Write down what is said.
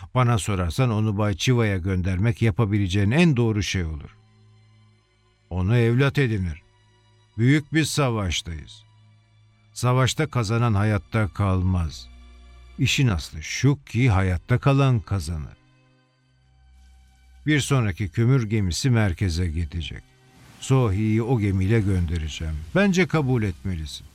Bana sorarsan onu Bay Chiva'ya göndermek yapabileceğin en doğru şey olur. Onu evlat edinir. Büyük bir savaştayız. Savaşta kazanan hayatta kalmaz. İşin aslı şu ki hayatta kalan kazanır. Bir sonraki kömür gemisi merkeze gidecek. Sohi'yi o gemiyle göndereceğim. Bence kabul etmelisin.